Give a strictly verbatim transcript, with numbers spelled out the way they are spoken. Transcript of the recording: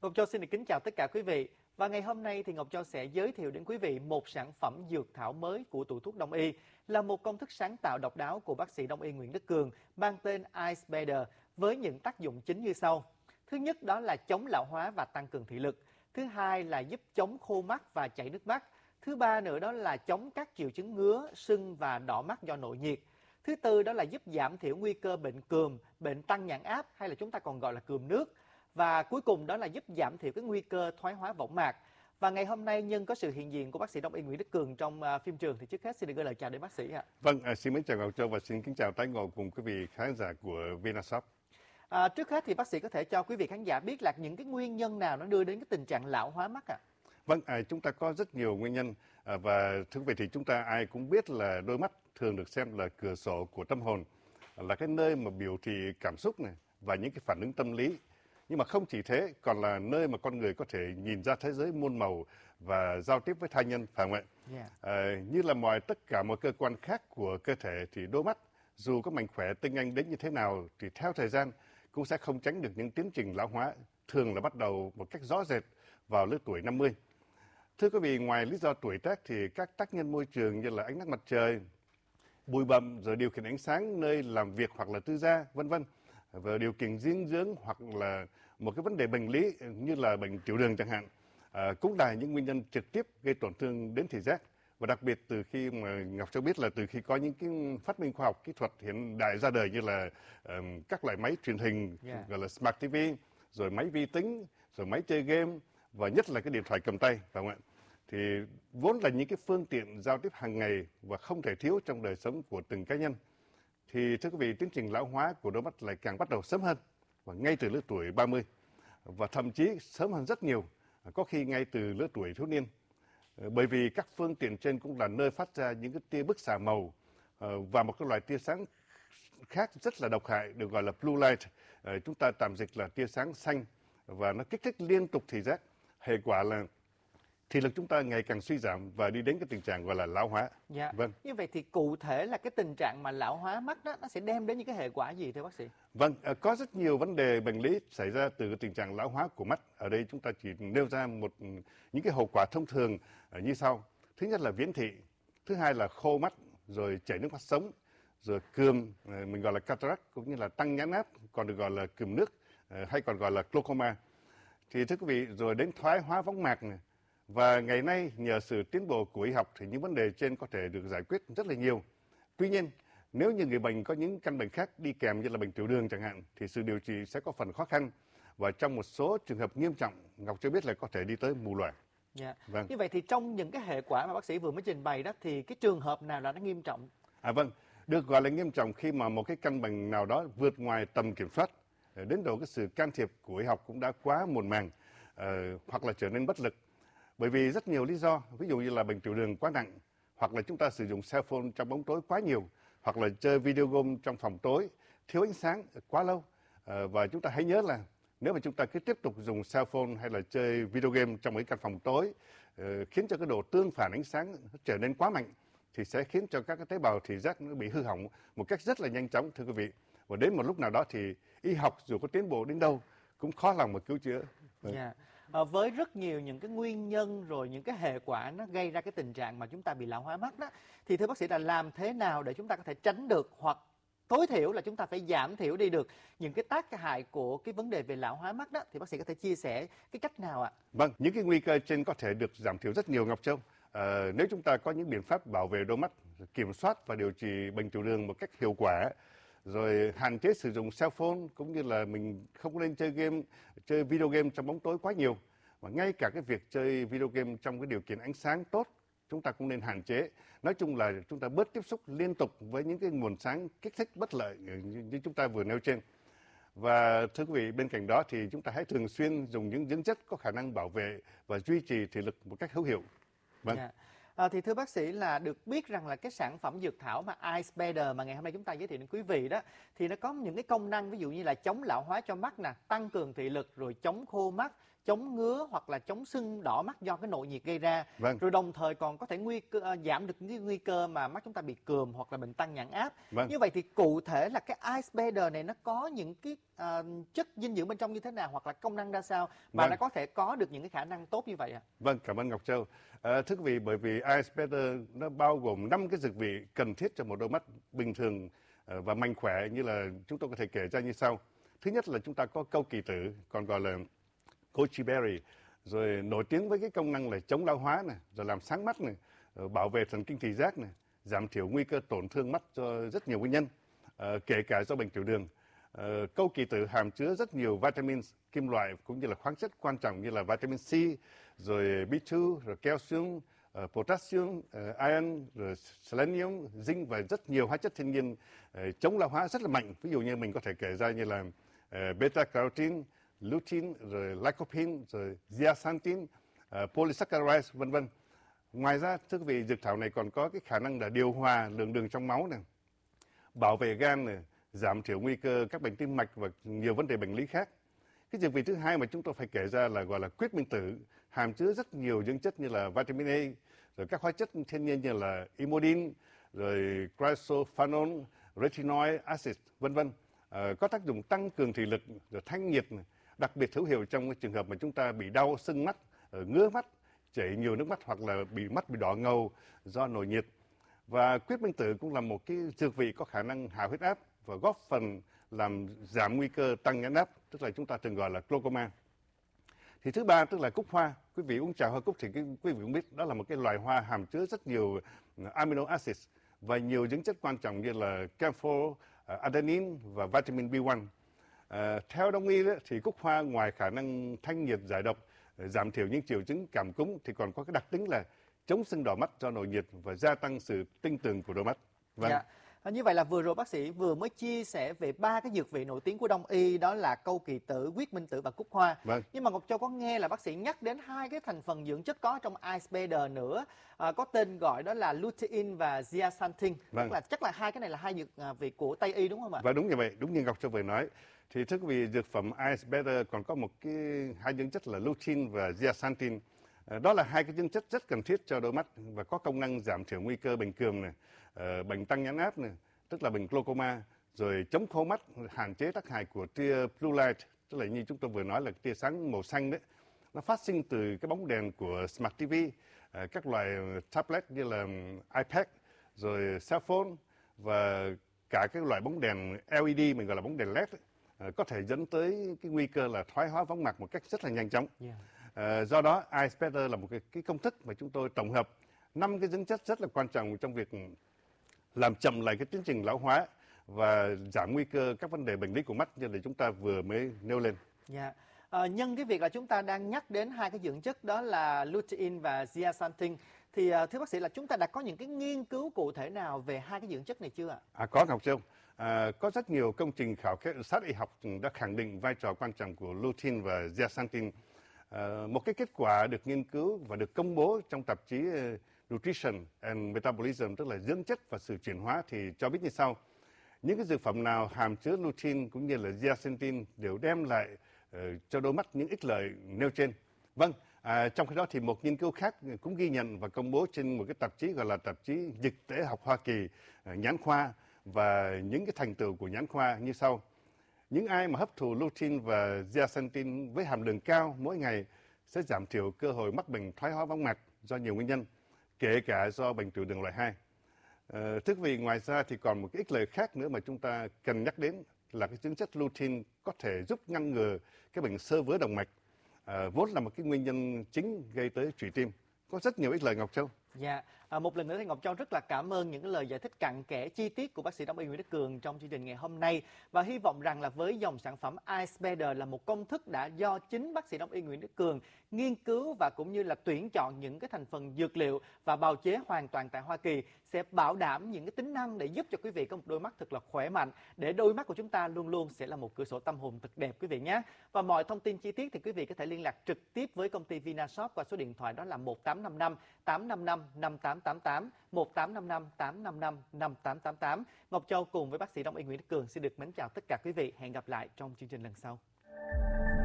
Ngọc Châu xin được kính chào tất cả quý vị. Và ngày hôm nay thì Ngọc Châu sẽ giới thiệu đến quý vị một sản phẩm dược thảo mới của tủ thuốc Đông y, là một công thức sáng tạo độc đáo của bác sĩ Đông y Nguyễn Đức Cường mang tên Ice Better với những tác dụng chính như sau. Thứ nhất đó là chống lão hóa và tăng cường thị lực. Thứ hai là giúp chống khô mắt và chảy nước mắt. Thứ ba nữa đó là chống các triệu chứng ngứa, sưng và đỏ mắt do nội nhiệt. Thứ tư đó là giúp giảm thiểu nguy cơ bệnh cườm, bệnh tăng nhãn áp hay là chúng ta còn gọi là cườm nước. Và cuối cùng đó là giúp giảm thiểu cái nguy cơ thoái hóa võng mạc. Và ngày hôm nay nhân có sự hiện diện của bác sĩ Đông y Nguyễn Đức Cường trong uh, phim trường thì trước hết xin được gửi lời chào đến bác sĩ ạ. Vâng, à, xin mến chào Ngọc Châu và xin kính chào tái ngộ cùng quý vị khán giả của Vinashop. À, trước hết thì bác sĩ có thể cho quý vị khán giả biết là những cái nguyên nhân nào nó đưa đến cái tình trạng lão hóa mắt ạ? À? Vâng, à, chúng ta có rất nhiều nguyên nhân à, và thưa quý vị thì chúng ta ai cũng biết là đôi mắt thường được xem là cửa sổ của tâm hồn, là cái nơi mà biểu thị cảm xúc này và những cái phản ứng tâm lý. Nhưng mà không chỉ thế, còn là nơi mà con người có thể nhìn ra thế giới muôn màu và giao tiếp với tha nhân, phải không ạ? Yeah. À, như là mọi tất cả mọi cơ quan khác của cơ thể thì đôi mắt dù có mạnh khỏe tinh anh đến như thế nào thì theo thời gian cũng sẽ không tránh được những tiến trình lão hóa, thường là bắt đầu một cách rõ rệt vào lứa tuổi năm mươi. Thưa quý vị, ngoài lý do tuổi tác thì các tác nhân môi trường như là ánh nắng mặt trời, bụi bặm, rồi điều khiển ánh sáng nơi làm việc hoặc là tư gia, vân vân, và điều kiện dinh dưỡng hoặc là một cái vấn đề bệnh lý như là bệnh tiểu đường chẳng hạn, à, cũng là những nguyên nhân trực tiếp gây tổn thương đến thị giác. Và đặc biệt từ khi mà Ngọc Châu biết là từ khi có những cái phát minh khoa học kỹ thuật hiện đại ra đời như là um, các loại máy truyền hình yeah. gọi là Smart ti vi, rồi máy vi tính, rồi máy chơi game và nhất là cái điện thoại cầm tay, phải không ạ? Thì vốn là những cái phương tiện giao tiếp hàng ngày và không thể thiếu trong đời sống của từng cá nhân. Thì thưa quý vị, tiến trình lão hóa của đôi mắt lại càng bắt đầu sớm hơn và ngay từ lứa tuổi ba mươi và thậm chí sớm hơn rất nhiều, có khi ngay từ lứa tuổi thiếu niên. Bởi vì các phương tiện trên cũng là nơi phát ra những cái tia bức xạ màu và một cái loại tia sáng khác rất là độc hại được gọi là blue light. Chúng ta tạm dịch là tia sáng xanh và nó kích thích liên tục thị giác. Hệ quả là thị lực chúng ta ngày càng suy giảm và đi đến cái tình trạng gọi là lão hóa. Dạ. Vâng. Như vậy thì cụ thể là cái tình trạng mà lão hóa mắt đó nó sẽ đem đến những cái hệ quả gì thưa bác sĩ? Vâng, có rất nhiều vấn đề bệnh lý xảy ra từ tình trạng lão hóa của mắt. Ở đây chúng ta chỉ nêu ra một những cái hậu quả thông thường như sau. Thứ nhất là viễn thị, thứ hai là khô mắt, rồi chảy nước mắt sống, rồi cườm, mình gọi là cataract, cũng như là tăng nhãn áp, còn được gọi là cườm nước hay còn gọi là glaucoma. Thì thưa quý vị, rồi đến thoái hóa võng mạc này. Và ngày nay nhờ sự tiến bộ của y học thì những vấn đề trên có thể được giải quyết rất là nhiều. Tuy nhiên, nếu như người bệnh có những căn bệnh khác đi kèm như là bệnh tiểu đường chẳng hạn thì sự điều trị sẽ có phần khó khăn và trong một số trường hợp nghiêm trọng, Ngọc Châu biết là có thể đi tới mù lòa. Dạ. Vâng. Như vậy thì trong những cái hệ quả mà bác sĩ vừa mới trình bày đó thì cái trường hợp nào là nó nghiêm trọng? À vâng, được gọi là nghiêm trọng khi mà một cái căn bệnh nào đó vượt ngoài tầm kiểm soát, đến độ cái sự can thiệp của y học cũng đã quá muộn màng uh, hoặc là trở nên bất lực. Bởi vì rất nhiều lý do, ví dụ như là bệnh tiểu đường quá nặng, hoặc là chúng ta sử dụng cell phone trong bóng tối quá nhiều, hoặc là chơi video game trong phòng tối, thiếu ánh sáng quá lâu. À, và chúng ta hãy nhớ là nếu mà chúng ta cứ tiếp tục dùng cell phone hay là chơi video game trong mấy căn phòng tối, uh, khiến cho cái độ tương phản ánh sáng trở nên quá mạnh, thì sẽ khiến cho các cái tế bào thị giác nó bị hư hỏng một cách rất là nhanh chóng, thưa quý vị. Và đến một lúc nào đó thì y học dù có tiến bộ đến đâu cũng khó lòng mà cứu chữa. Yeah. À, với rất nhiều những cái nguyên nhân rồi những cái hệ quả nó gây ra cái tình trạng mà chúng ta bị lão hóa mắt đó, thì thưa bác sĩ là làm thế nào để chúng ta có thể tránh được hoặc tối thiểu là chúng ta phải giảm thiểu đi được những cái tác hại của cái vấn đề về lão hóa mắt đó, thì bác sĩ có thể chia sẻ cái cách nào ạ? Vâng, những cái nguy cơ trên có thể được giảm thiểu rất nhiều, Ngọc Châu. À, nếu chúng ta có những biện pháp bảo vệ đôi mắt, kiểm soát và điều trị bệnh tiểu đường một cách hiệu quả, rồi hạn chế sử dụng cell phone cũng như là mình không nên chơi game, chơi video game trong bóng tối quá nhiều. Và ngay cả cái việc chơi video game trong cái điều kiện ánh sáng tốt, chúng ta cũng nên hạn chế. Nói chung là chúng ta bớt tiếp xúc liên tục với những cái nguồn sáng kích thích bất lợi như chúng ta vừa nêu trên. Và thưa quý vị, bên cạnh đó thì chúng ta hãy thường xuyên dùng những dưỡng chất có khả năng bảo vệ và duy trì thị lực một cách hữu hiệu. Vâng. Yeah. À, thì thưa bác sĩ là được biết rằng là cái sản phẩm dược thảo mà Ice Better mà ngày hôm nay chúng ta giới thiệu đến quý vị đó thì nó có những cái công năng ví dụ như là chống lão hóa cho mắt nè, tăng cường thị lực, rồi chống khô mắt, chống ngứa hoặc là chống sưng đỏ mắt do cái nội nhiệt gây ra. Vâng. Rồi đồng thời còn có thể nguy cơ, à, giảm được những nguy cơ mà mắt chúng ta bị cườm hoặc là bệnh tăng nhãn áp. Vâng. Như vậy thì cụ thể là cái Ice Better này nó có những cái à, chất dinh dưỡng bên trong như thế nào hoặc là công năng ra sao mà Vâng. nó có thể có được những cái khả năng tốt như vậy ạ? À? Vâng, cảm ơn Ngọc Châu. À, thưa quý vị, bởi vì Ice Better nó bao gồm năm cái dược vị cần thiết cho một đôi mắt bình thường và mạnh khỏe, như là chúng tôi có thể kể ra như sau. Thứ nhất là chúng ta có câu kỳ tử, còn gọi là goji berry, rồi nổi tiếng với cái công năng là chống lão hóa này, rồi làm sáng mắt này, bảo vệ thần kinh thị giác này, giảm thiểu nguy cơ tổn thương mắt cho rất nhiều nguyên nhân, à, kể cả do bệnh tiểu đường. À, câu kỳ tử hàm chứa rất nhiều vitamin, kim loại cũng như là khoáng chất quan trọng như là vitamin C, rồi B hai, rồi calcium, uh, potassium, uh, iron, rồi selenium, zinc và rất nhiều hóa chất thiên nhiên uh, chống lão hóa rất là mạnh. Ví dụ như mình có thể kể ra như là uh, beta carotene, lutein, rồi lycopene, rồi zeaxanthin, uh, polysaccharides, vân vân. Ngoài ra, thưa quý vị, dược thảo này còn có cái khả năng là điều hòa lượng đường trong máu này, bảo vệ gan này, giảm thiểu nguy cơ các bệnh tim mạch và nhiều vấn đề bệnh lý khác. Cái dược vị thứ hai mà chúng tôi phải kể ra là gọi là quyết minh tử, hàm chứa rất nhiều dưỡng chất như là vitamin A, rồi các hóa chất thiên nhiên như là imodin, rồi cryophanol, retinoic acid, vân vân, à, có tác dụng tăng cường thị lực, rồi thanh nhiệt, đặc biệt hữu hiệu trong cái trường hợp mà chúng ta bị đau sưng mắt, ngứa mắt, chảy nhiều nước mắt hoặc là bị mắt bị đỏ ngầu do nổi nhiệt. Và quyết minh tử cũng là một cái dược vị có khả năng hạ huyết áp và góp phần làm giảm nguy cơ tăng nhãn áp, tức là chúng ta thường gọi là glaucoma. Thì thứ ba tức là cúc hoa. Quý vị uống trà hoa cúc thì quý vị cũng biết đó là một cái loài hoa hàm chứa rất nhiều amino acids và nhiều dưỡng chất quan trọng như là camphor, adenine và vitamin B một. À, theo đông y đó, thì cúc hoa ngoài khả năng thanh nhiệt giải độc, giảm thiểu những triệu chứng cảm cúm thì còn có cái đặc tính là chống sưng đỏ mắt do nội nhiệt và gia tăng sự tinh tường của đôi mắt. Vâng. Dạ. À, như vậy là vừa rồi bác sĩ vừa mới chia sẻ về ba cái dược vị nổi tiếng của Đông y, đó là câu kỳ tử, quyết minh tử và cúc hoa. Vâng. Nhưng mà Ngọc Châu có nghe là bác sĩ nhắc đến hai cái thành phần dưỡng chất có trong Ice Better nữa, à, có tên gọi đó là lutein và zeaxanthin. Vâng. Tức là chắc là hai cái này là hai dược vị của Tây y đúng không ạ? Và đúng như vậy, đúng như Ngọc Châu vừa nói. Thì thưa quý vị, dược phẩm Ice Better còn có một cái hai dưỡng chất là lutein và zeaxanthin. Đó là hai cái dưỡng chất rất cần thiết cho đôi mắt và có công năng giảm thiểu nguy cơ bệnh cườm này, bệnh tăng nhãn áp này, tức là bệnh glaucoma, rồi chống khô mắt, hạn chế tác hại của tia blue light, tức là như chúng tôi vừa nói là tia sáng màu xanh đấy. Nó phát sinh từ cái bóng đèn của Smart ti vi, các loại tablet như là iPad, rồi cell phone và cả các loại bóng đèn L E D mình gọi là bóng đèn led ấy, có thể dẫn tới cái nguy cơ là thoái hóa võng mạc một cách rất là nhanh chóng. Yeah. À, do đó Ice Better là một cái, cái công thức mà chúng tôi tổng hợp năm cái dưỡng chất rất là quan trọng trong việc làm chậm lại cái tiến trình lão hóa và giảm nguy cơ các vấn đề bệnh lý của mắt như là chúng ta vừa mới nêu lên. Yeah. À, nhân cái việc là chúng ta đang nhắc đến hai cái dưỡng chất đó là lutein và zeaxanthin, thì uh, thưa bác sĩ là chúng ta đã có những cái nghiên cứu cụ thể nào về hai cái dưỡng chất này chưa ạ? À, có Ngọc Châu. À, có rất nhiều công trình khảo sát y học đã khẳng định vai trò quan trọng của lutein và zeaxanthin. À, một cái kết quả được nghiên cứu và được công bố trong tạp chí Nutrition and Metabolism, tức là dưỡng chất và sự chuyển hóa, thì cho biết như sau. Những cái dược phẩm nào hàm chứa lutein cũng như là zeaxanthin đều đem lại uh, cho đôi mắt những ích lợi nêu trên. Vâng, à, trong khi đó thì một nghiên cứu khác cũng ghi nhận và công bố trên một cái tạp chí gọi là tạp chí Dịch tễ học Hoa Kỳ, uh, nhãn khoa, và những cái thành tựu của nhãn khoa như sau. Những ai mà hấp thụ lutein và zeaxanthin với hàm lượng cao mỗi ngày sẽ giảm thiểu cơ hội mắc bệnh thoái hóa võng mạc do nhiều nguyên nhân, kể cả do bệnh tiểu đường loại hai. À, thưa quý vị, ngoài ra thì còn một cái ích lợi khác nữa mà chúng ta cần nhắc đến là cái dưỡng chất lutein có thể giúp ngăn ngừa cái bệnh xơ vữa động mạch, à, vốn là một cái nguyên nhân chính gây tới trụy tim. Có rất nhiều ích lợi, Ngọc Châu. Dạ, à, một lần nữa thì Ngọc Châu rất là cảm ơn những lời giải thích cặn kẽ chi tiết của bác sĩ Đông y Nguyễn Đức Cường trong chương trình ngày hôm nay, và hy vọng rằng là với dòng sản phẩm Ice Better là một công thức đã do chính bác sĩ Đông y Nguyễn Đức Cường nghiên cứu và cũng như là tuyển chọn những cái thành phần dược liệu và bào chế hoàn toàn tại Hoa Kỳ sẽ bảo đảm những cái tính năng để giúp cho quý vị có một đôi mắt thật là khỏe mạnh, để đôi mắt của chúng ta luôn luôn sẽ là một cửa sổ tâm hồn thật đẹp quý vị nhé. Và mọi thông tin chi tiết thì quý vị có thể liên lạc trực tiếp với công ty Vinashop qua số điện thoại đó là một tám năm năm tám năm năm năm tám tám tám, một tám năm năm tám năm năm năm tám tám tám. Ngọc Châu cùng với bác sĩ Đông y Nguyễn Đức Cường xin được mến chào tất cả quý vị. Hẹn gặp lại trong chương trình lần sau.